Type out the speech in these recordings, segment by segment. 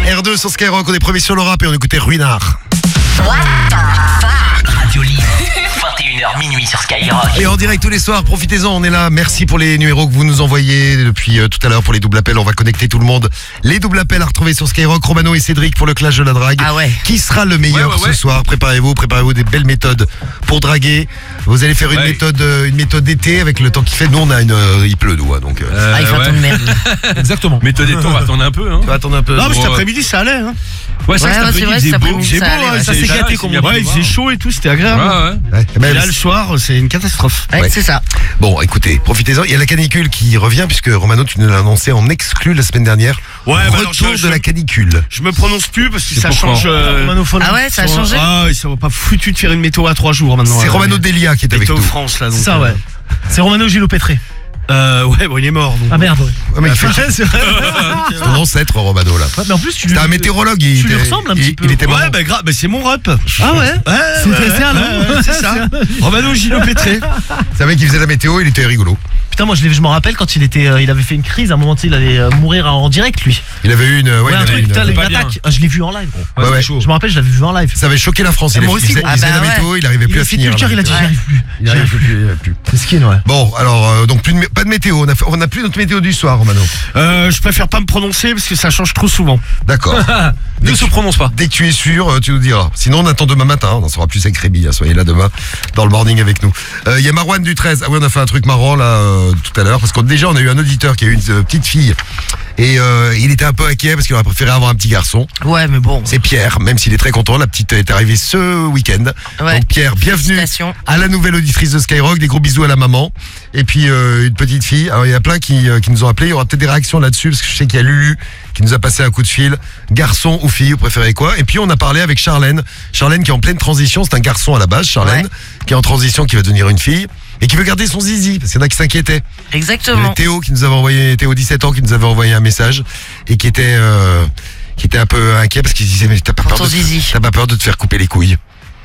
R2 sur Skyrock, on est premier sur le rap et on écoutait Ruinard. Radio Libre, 21h minuit sur Skyrock. Et en direct tous les soirs, profitez-en, on est là. Merci pour les numéros que vous nous envoyez depuis tout à l'heure pour les doubles appels. On va connecter tout le monde. Les doubles appels à retrouver sur Skyrock. Romano et Cédric pour le clash de la drague. Ah ouais. Qui sera le meilleur ce soir? Préparez-vous des belles méthodes pour draguer. Vous allez faire une méthode d'été avec le temps qu'il fait. Nous on a il pleut nous, donc. Il fait un temps de merde. Exactement. Méthode d'été, on va attendre un peu. Tu vas attendre un peu. Non, mais Bon, cet après-midi ça allait. Hein. Ouais, c'est vrai, cet après-midi, C'est beau, ça allait, ouais. ça s'est gâté comme on dit. Ouais, il faisait chaud et tout, c'était agréable. Ouais. Et là, le soir, c'est une catastrophe. Ouais, c'est ça. Bon, écoutez, profitez-en. Il y a la canicule qui revient puisque Romano, tu nous l'as annoncé en exclu la semaine dernière. Ouais, Retour de la canicule. Je me prononce plus parce que ça pourquoi change. Ah ouais, ça a changé. Ah, ça va pas foutu de faire une météo à 3 jours maintenant. C'est Romano Delia qui est avec Météo nous. France là. Donc, Ça ouais. C'est Romano Gillo-Pétré. Ouais, bon, il est mort. Donc. Ah merde. Ouais. Ouais, mais il fait C'est vrai. c'est ton ancêtre Romano là. Ouais, mais en plus tu C'était un météorologue. Il lui était- ressembles un petit peu. Il était marrant. Ouais, bah grave, c'est mon rep. Ah ouais. C'est ça, non c'est ça. Romano Gillo Pétré. C'est un mec qui faisait la météo, il était rigolo. Putain, moi je me rappelle quand il avait fait une crise à un moment, il allait mourir en direct lui. Il avait eu une. Ouais, il un avait truc, une- putain, une pas bien. attaque. Ah, je l'ai vu en live, gros. Ouais, ouais. Je me rappelle, je l'avais vu en live. Ça avait choqué la France. Moi aussi, il faisait gros. la Ah bah météo, ouais. il arrivait plus Il à a fait finir. le cœur, il a dit la météo. j'y arrive plus. Il arrive plus. C'est skin, ouais. Bon, alors donc pas de météo. On a plus notre météo du soir, Romano. Je préfère pas me prononcer parce que ça change trop souvent. D'accord. Ne se prononce pas. Dès que tu es sûr, tu nous diras. Sinon, on attend demain matin. On en saura plus avec Rémi. Soyez là demain dans le morning avec nous. Il y a Marwan du 13. Ah oui, on a fait un truc marrant là tout à l'heure parce qu'on déjà on a eu un auditeur qui a eu une petite fille et il était un peu inquiet parce qu'il aurait préféré avoir un petit garçon. Ouais, mais bon. C'est Pierre, même s'il est très content. La petite est arrivée ce week-end. Ouais. Donc Pierre, bienvenue Félicitations. à la nouvelle auditrice de Skyrock. Des gros bisous à la maman. Et puis une petite fille. Alors il y a plein qui nous ont appelé. Il y aura peut-être des réactions là-dessus parce que je sais qu'il y a Lulu qui nous a passé un coup de fil. Garçon ou fille, vous préférez quoi? Et puis on a parlé avec Charlène. Charlène qui est en pleine transition. C'est un garçon à la base, Charlène, Ouais. qui est en transition, qui va devenir une fille et qui veut garder son zizi parce qu'il y en a qui s'inquiétaient. Exactement. Théo qui nous avait envoyé, Théo 17 ans qui nous avait envoyé un message et qui était un peu inquiet parce qu'il disait mais t'as pas Pour peur ton zizi. t'as pas peur de te faire couper les couilles.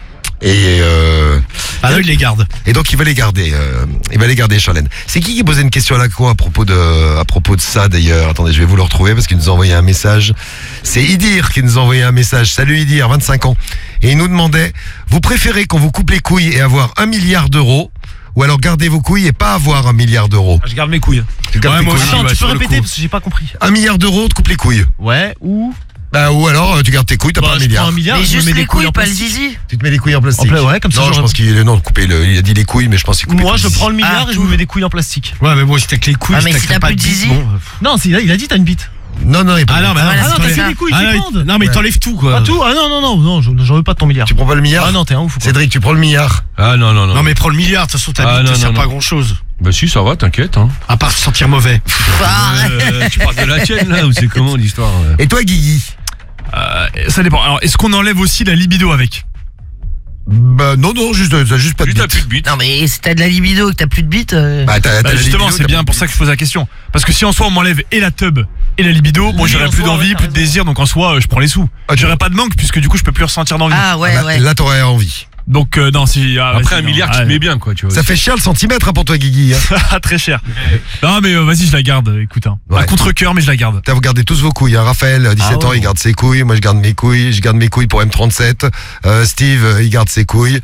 Et Ah là, il les garde. et donc il va les garder, Charlène. C'est qui posait une question à la con à propos de ça d'ailleurs? Attendez, je vais vous le retrouver parce qu'il nous a envoyé un message. C'est Idir qui nous a envoyé un message. Salut Idir, 25 ans. Et il nous demandait, vous préférez qu'on vous coupe les couilles et avoir 1 milliard d'euros ou alors garder vos couilles et pas avoir 1 milliard d'euros? Je garde mes couilles. Tu gardes tes moi couilles. aussi. Attends, ouais, tu sur peux le répéter coup. parce que j'ai pas compris. 1 milliard d'euros, on te coupe les couilles. Ouais, ou Ou alors tu gardes tes couilles, t'as pas 1 je milliard. prends 1 milliard, Mais je me juste mets les des couilles couilles, en pas le plastique. zizi. Tu te mets les couilles en plastique. Ouais, comme ça, Non, je j'aurais- pense qu'il il a dit les couilles, mais je pense qu'il coupait Moi, tout je le prends le zizi. milliard et je me mets des couilles en plastique. Ouais, mais bon, si t'as que les couilles, Ah, mais si t'as pas plus de bite, zizi. bon. Non, il a dit t'as une bite. Non, il est pas. Ah non, mais Voilà, non, c'est t'as ça. fait des couilles Ah, qui non, pendent. non, mais Ouais. t'enlèves tout quoi. Pas tout. Ah non, j'en veux pas de ton milliard. Tu prends pas le milliard? Ah non, t'es un ouf ou quoi? Cédric, tu prends le milliard? Ah non. Non, mais prends le milliard, de toute façon, ta Ah, bite, non, ça sert non, pas à non. grand chose. Bah si, ça va, t'inquiète. Hein. À part se sentir mauvais. Tu parles de la tienne là ou c'est comment l'histoire? Et toi, Guigui? Ça dépend. Alors, est-ce qu'on enlève aussi la libido avec? Bah non, juste pas de Juste t'as bite. plus de bite. Non, mais si t'as de la libido et que t'as plus de bite. Bah, t'as la Justement, libido, c'est t'as bien plus pour de ça que je pose la question. Parce que si en soi on m'enlève et la tub et la libido, moi Oui, j'aurais en plus soi, d'envie, ouais, plus de t'as désir, donc en soi je prends les sous. Ah, tu- J'aurais pas de manque puisque du coup je peux plus ressentir d'envie. Ah ouais, Bah, ouais. là, t'aurais envie. Donc non, si. Après un milliard, tu te mets bien quoi, tu vois. Ça fait cher le centimètre hein, pour toi, Guigui. Hein. Très cher. Non mais vas-y, je la garde. Écoute, hein. Ouais. Un contre-cœur, mais je la garde. Vous gardez tous vos couilles. Hein. Raphaël, 17 ans, il garde ses couilles. Moi, je garde mes couilles. Je garde mes couilles pour M37. Steve, il garde ses couilles.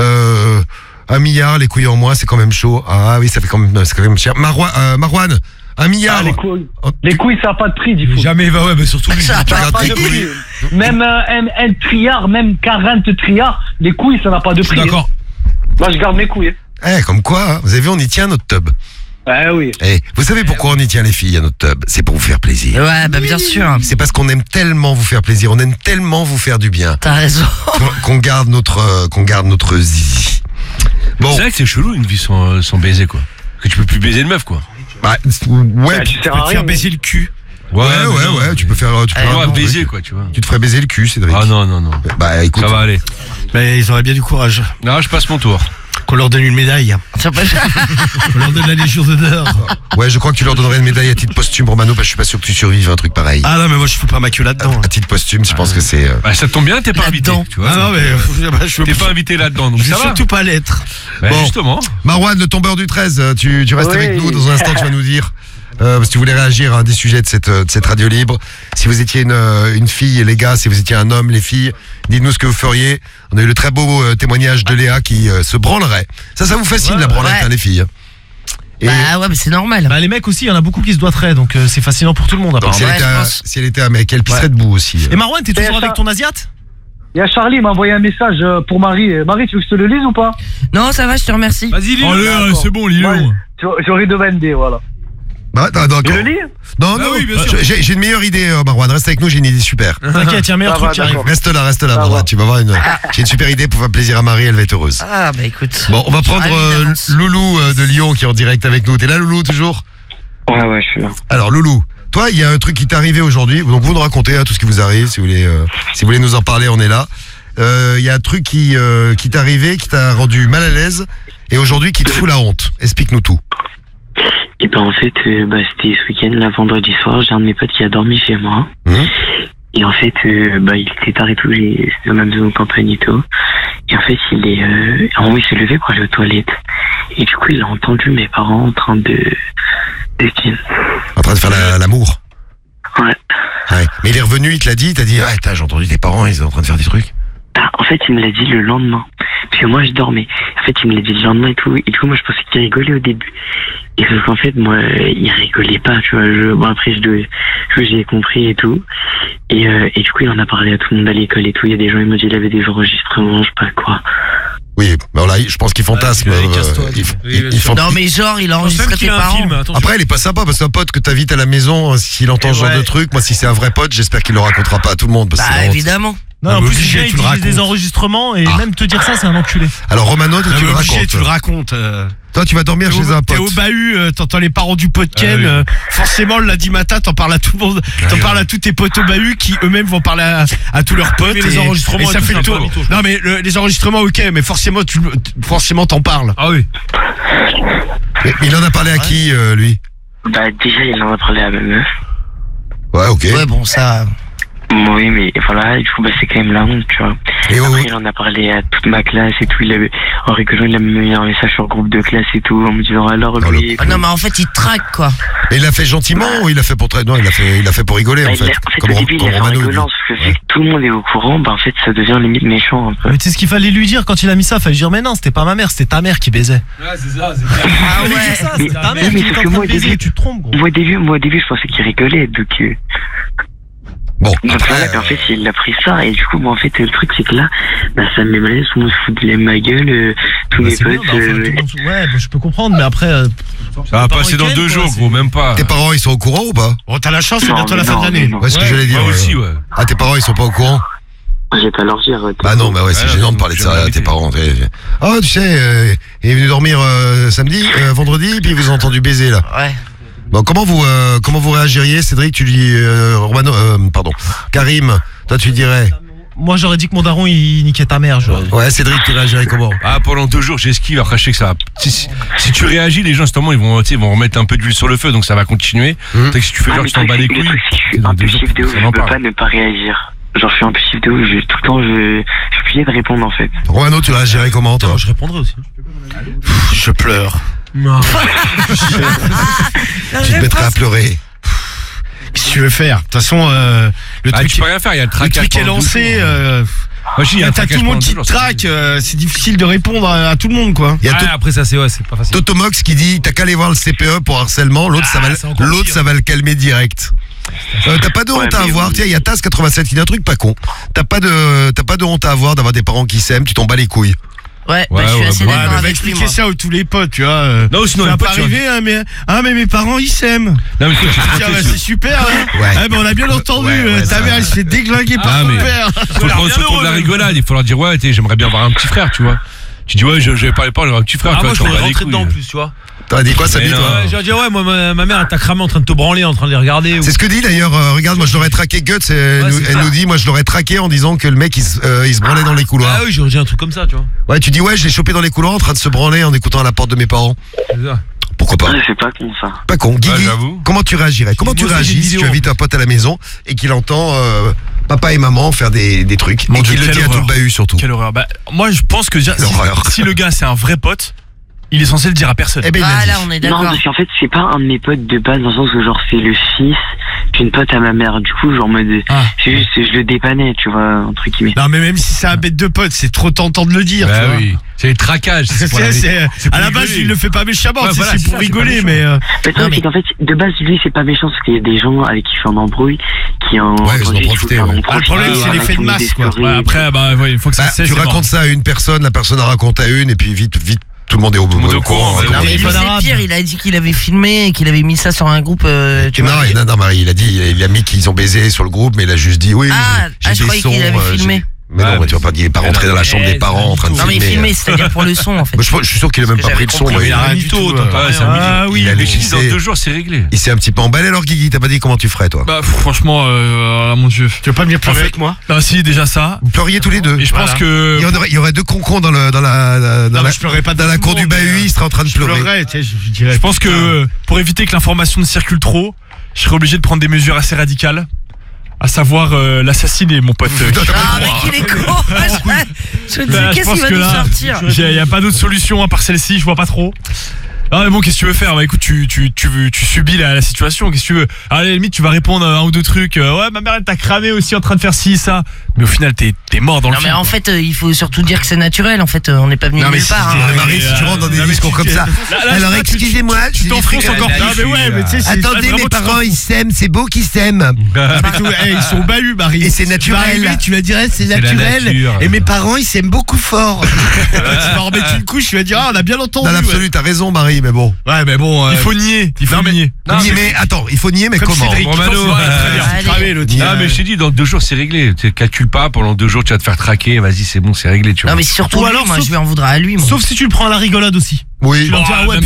1 milliard, les couilles en moins, c'est quand même chaud. Ah oui, c'est quand même cher. Marwan, 1 milliard. Les couilles, ça n'a pas de prix, du coup. Jamais, bah ouais, mais surtout lui. Ça a Tu pas regardes de tes prix. couilles. Même un triard, même 40 triards, les couilles, ça n'a pas de prix. D'accord. Moi, je garde mes couilles. Comme quoi, hein. Vous avez vu, on y tient à notre tub. Oui. Vous savez pourquoi on y tient les filles à notre tub? C'est pour vous faire plaisir. Ouais, bah bien sûr. C'est parce qu'on aime tellement vous faire plaisir, on aime tellement vous faire du bien, T'as raison. qu'on garde notre zizi. Bon, C'est vrai que c'est chelou une vie sans baiser quoi. Que tu peux plus baiser une meuf quoi. ouais, Tu sers à rien. Faire baiser le cul. ouais, tu peux faire, tu peux On va un baiser truc. quoi, tu vois. Tu te ferais baiser le cul, Cédric. Ah non. Bah écoute, Ça va aller. Mais ils auraient bien du courage. Non, je passe mon tour. Qu'on leur donne une médaille. Ça peut- Qu'on leur donne la Légion d'honneur. ouais, je crois que tu leur donnerais une médaille à titre posthume, Romano, parce que je suis pas sûr que tu survives à un truc pareil. Ah non, mais moi je fous pas ma queue là-dedans. À titre posthume, je pense que c'est. Bah ça tombe bien, t'es pas invité. Là-dedans. Tu vois. Ah non, mais je T'es pas invité là-dedans, donc je ça veux va. surtout pas l'être. Bah, Bon. justement. Marwan, le tombeur du 13, tu restes Oui. avec nous dans un instant, tu vas nous dire parce que tu voulais réagir à un des sujets de cette radio libre. Si vous étiez une fille, les gars, si vous étiez un homme, les filles, dites-nous ce que vous feriez. On a eu le très beau témoignage de Léa qui se branlerait. Ça vous fascine la branlette, ouais. hein, les filles. Et Bah ouais, mais c'est normal. Bah, les mecs aussi, il y en a beaucoup qui se doiteraient, donc c'est fascinant pour tout le monde, donc, apparemment. si elle était un mec, elle pisserait debout aussi. Et Marwan, t'es toujours ça. avec ton Asiate? Il y a Charlie, il m'a envoyé un message pour Marie. Marie, tu veux que je te le lise ou pas? Non, ça va, je te remercie. Vas-y, lis. Allez, D'accord. c'est bon, lis-le. Ouais, j'aurais demandé, voilà. Bah, d'accord. Je le lis? Non, Ah oui, bien sûr. j'ai une meilleure idée, Marwan. Reste avec nous, j'ai une idée super. T'inquiète, il y a un meilleur Ça truc va, qui arrive. d'accord. Reste là, Ça Marwan. va. Tu vas voir j'ai une super idée pour faire plaisir à Marie, elle va être heureuse. Ah bah écoute. Bon, on va prendre Ah, évidemment. Loulou de Lyon qui est en direct avec nous. T'es là, Loulou, toujours? Ouais, je suis là. Alors, Loulou, toi, il y a un truc qui t'est arrivé aujourd'hui. Donc, vous nous racontez tout ce qui vous arrive. Si vous voulez nous en parler, on est là. Il y a un truc qui t'est arrivé, qui t'a rendu mal à l'aise et aujourd'hui qui te fout la honte. Explique-nous tout. Et ben en fait, c'était ce week-end, là, vendredi soir, j'ai un de mes potes qui a dormi chez moi. Et en fait, il était tard et tout, c'était dans la maison de campagne et tout. Et en fait, il s'est levé pour aller aux toilettes. Et du coup, il a entendu mes parents en train de En train de faire l'amour. Ouais. Ouais. Mais il est revenu, il te l'a dit, il t'a dit, j'ai entendu tes parents, ils sont en train de faire des trucs. Ah, en fait, il me l'a dit le lendemain. Parce que moi, je dormais. En fait, il me l'a dit le lendemain et tout. Et du coup, moi, je pensais qu'il rigolait au début. Et sauf qu'en fait, moi, il rigolait pas, tu vois. Après, j'ai compris et tout. Et du coup, il en a parlé à tout le monde à l'école et tout. Il y a des gens, ils m'ont dit qu'il avait des enregistrements, je sais pas quoi. Oui, mais là, je pense qu'il fantasme. Il fantasme. Non mais genre, il a enregistré tes parents. Après, il est pas sympa parce qu'un pote que t'invites à la maison, s'il entend ce genre de truc, moi, si c'est un vrai pote, j'espère qu'il le racontera pas à tout le monde. Parce que c'est Bah la honte. évidemment. Non, en plus, il utilise des enregistrements et même te dire ça, c'est un enculé. Alors, Romano, toi, tu le racontes. Tu le racontes. Toi, tu vas dormir chez un T'es pote. au bahut, t'entends les parents du pote Ken. Forcément, le lundi matin, t'en parles à tout le monde. T'en parles à tous tes potes au bahut qui eux-mêmes vont parler à tous leurs potes. Mais les enregistrements, et ça et tout, fait le c'est un tour. peu mytho, je Non, mais les enregistrements, ok, mais forcément, t'en parles. Ah oui. Mais il en a parlé à qui, lui? Bah, déjà, il en a parlé à ma meuf. Ouais, ok. Ouais bon ça. Oui, mais voilà, du coup, c'est quand même la honte, tu vois. Et Après, il en a parlé à toute ma classe et tout. En rigolant, il a mis un message sur le groupe de classe et tout, en me disant alors lui. Ah non mais en fait il traque quoi. Et il l'a fait gentiment ou il l'a fait pour non, il l'a fait pour rigoler Bah, en fait. au début, il a fait en rigolant, parce que vu que tout le monde est au courant, en fait, ça devient limite méchant un peu. Mais tu sais ce qu'il fallait lui dire quand il a mis ça? Il fallait lui dire, mais non, c'était pas ma mère, c'était ta mère qui baisait. Ouais, c'est ça. Ah Il fallait ouais. dire ça, c'était ta mère mais qui sauf était que en moi, train de au baiser, début- tu te trompes, gros. Moi, au début, je pensais qu'il rigolait, donc. Bon, Donc après, voilà, en fait, il a pris ça, et du coup, moi, en fait, le truc, c'est que là, ça me met mal à l'aise, tout le monde se fout de ma gueule, tous Bah, mes c'est bien, potes. bah, enfin, tout le monde- ouais, bah, je peux comprendre, mais après. Ça va passer dans 2 jours, gros, même pas. tes parents, ils sont au courant ou pas? Bon, t'as la chance, c'est Non, bientôt la mais fin non, de l'année. mais non. Ouais, ce que j'allais dire. Moi aussi, ouais. Ah, tes parents, ils sont pas au courant? J'ai pas leur dire. Bah non, bah ouais, c'est Ouais, gênant non, de parler de j'ai ça à jamais tes été. parents. Ah, tu sais, il est venu dormir samedi, vendredi, puis ils vous ont entendu baiser là. Ouais. Bon, comment vous réagiriez, Cédric? Tu dis, Romano, pardon, Karim, toi tu dirais. Moi, j'aurais dit que mon daron, il niquait ta mère. Ouais, Cédric, tu réagirais comment? Ah, pendant 2 jours, j'esquive. Après, je sais que ça va. Si tu réagis, les gens, justement, ils vont remettre un peu d'huile sur le feu, donc ça va continuer. Donc, si tu fais genre que tu t'en bats les couilles, Je suis dans 2 jours, impulsif de ouf, on je en peux parle. pas ne pas réagir. Genre, je suis impulsif de ouf, tout le temps, je suis obligé de répondre, en fait. Romano, tu réagirais comment, toi? Je répondrai aussi. Je pleure. Tu te mettrais à pleurer. Qu'est-ce que tu veux faire? De toute façon, le Ah, truc tu peux rien faire, il y a le le traquage. truc est pendant 2 lancé. jours. Moi, je dis, il y a un T'as tout traquage le monde pendant qui 2 te jours, traque, c'est difficile de répondre à tout le monde, quoi. Il y a Après ça, c'est pas facile. Totomox qui dit, t'as qu'à aller voir le CPE pour harcèlement, l'autre ça va le calmer direct. T'as pas de honte à mais avoir, oui. tiens, il y a Taz87 qui dit un truc pas con. T'as pas de honte à avoir d'avoir des parents qui s'aiment, tu t'en bats les couilles. Ouais, Ouais, je suis ouais, assez ouais, Ouais, d'accord mais va avec lui, expliquer moi. ça à tous les potes, tu vois. Non, sinon, ça les va pas potes, tu vois. arriver, mais mes parents, ils s'aiment. Non, mais toi, tu Tiens, bah, c'est super, hein. Ouais. On a bien entendu, Ouais, ta ça mère, va. elle se fait déglinguer par Ah, ton mais- père. faut le prendre sur le ton de la rigolade. Il faut leur dire, ouais, j'aimerais bien avoir un petit frère, tu vois. Tu dis, ouais, j'avais pas les parents, j'aurais un petit frère. Ah, toi, moi, je tu t'en voudrais bats les rentrer dedans en couilles. plus, tu vois. T'as dit quoi, Samy, Mais toi? non. J'ai dit, ouais, moi, ma mère, elle t'a cramé en train de te branler, en train de les regarder. C'est ce que dit d'ailleurs, regarde, moi je l'aurais traqué Guts, elle c'est ça. nous dit, moi je l'aurais traqué en disant que le mec il se branlait dans les couloirs. Ah oui, j'aurais dit un truc comme ça, tu vois. Ouais, tu dis, ouais, je l'ai chopé dans les couloirs en train de se branler en écoutant à la porte de mes parents. C'est ça. Pourquoi pas? Ouais, c'est pas con, ça. Pas con. Guigui, j'avoue. comment tu réagirais? Comment tu Moi aussi, j'ai réagis une si tu vidéo. invites un pote à la maison et qu'il entend papa et maman faire des trucs Mon et qu'il Dieu, le dit quelle à tout le horreur. bahut surtout? Quelle horreur. Bah, moi, je pense que déjà, L'horreur. si le gars, c'est un vrai pote, il est censé le dire à personne. Eh ben, il Ah l'a dit. là, on est Non, d'accord. parce qu'en fait, c'est pas un de mes potes de base, dans le sens où, genre, c'est le fils d'une pote à ma mère. Du coup, genre, en mode, c'est juste, je le dépannais, tu vois, entre guillemets. Non, mais même si c'est un bête de pote, c'est trop tentant de le dire. tu Bah vois. oui. C'est le traquage. C'est, pour la- c'est pour à la base, rigoler. il le fait pas méchamment, Ouais, tu sais, voilà, c'est c'est pour ça, c'est rigoler, pas mais. Le Non, truc, mais- c'est qu'en fait, de base, lui, c'est pas méchant, parce qu'il y a des gens avec qui il fait un embrouille, qui en Ouais, ils en ont profité, ouais. Ah, le problème, c'est l'effet de masse, quoi. Ouais, après, bah, ouais, il faut que ça Bah, cesse. tu c'est racontes mort. ça à une personne, la personne en raconte à une, et puis vite, tout le monde est au monde est au courant, ouais. Non, mais Il lui, est c'est arabe. pire, il a dit qu'il avait filmé et qu'il avait mis ça sur un groupe. Tu vois. Non, Marie, il a mis qu'ils ont baisé sur le groupe, mais il a juste dit oui. Ah, je croyais qu'il avait filmé. Mais non, Ouais, mais tu vas pas dire, il est pas rentré dans la chambre des parents en train de Non, mais il filmer. filmait, c'est-à-dire pour le son, en fait. Moi, je suis sûr qu'il a même Parce pas que pris le son. j'avais moi, compris. il a- rien du tout. Ouais, c'est un mytho. Ah oui, il a Mais laissé- je dis, dans 2 jours, c'est réglé. Il s'est un petit peu emballé alors, Guigui. T'as pas dit comment tu ferais, toi? Bah, franchement, mon dieu. Tu veux pas venir pleurer En fait- avec moi? Non, si, déjà ça. Vous pleuriez tous les deux. Et je pense que. Il y aurait deux concons dans la Non, mais je pleurais pas dans la cour du bahut, il serait en train de Je pleurer. pleurerais, tu sais, je dirais. Je pense que pour éviter que l'information ne circule trop, je serais obligé de prendre des mesures assez radicales. À savoir l'assassiner, mon pote. Ah, mais qu'il est con! Je me disais, Bah, je qu'est-ce pense qu'il va que nous là, sortir? il n'y a pas d'autre solution à part celle-ci, je vois pas trop. Ah mais bon, qu'est-ce que tu veux faire? Bah écoute, tu subis la situation, qu'est-ce que tu veux? À la limite, tu vas répondre à un ou deux trucs. Ouais, ma mère elle t'a cramé aussi en train de faire ci, ça. Mais au final, t'es mort dans le Non, mais film. en fait, il faut surtout dire que c'est naturel. En fait, on n'est pas venu Non, mais nulle si, part. hein. Marie, si tu rentres dans des discours comme ça. Alors, excusez-moi, tu t'enfonces encore Non, mais ouais, mais tu sais, c'est. Attendez, vraiment, mes tu parents, t'enfonces. ils s'aiment, c'est beau qu'ils s'aiment. Mais tout, ils sont au bahut, Marie. Et c'est Tu vas naturel. arriver, tu vas dire, c'est la naturel. nature. Et mes parents, ils s'aiment beaucoup fort. Tu vas remettre une couche, tu vas dire, ah, on a bien entendu. Dans l'absolu, t'as raison, Marie, mais bon. Ouais, mais bon. Il faut nier, il faut Non, mais- nier. Nier, mais attends, il faut nier, mais Comme comment? Cédric. Romano, Voilà, très bien. Allez. Cramé, l'autre. Non, mais je t'ai dit, dans 2 jours, c'est réglé. Tu calcules pas, pendant 2 jours, tu vas te faire traquer. Vas-y, c'est bon, c'est réglé, tu vois. Non, mais surtout, Ou lui, alors, moi, sauf- je lui en voudrais à lui. moi. Sauf si tu le prends à la rigolade aussi. Oui. Tu leur dis, ah ouais, même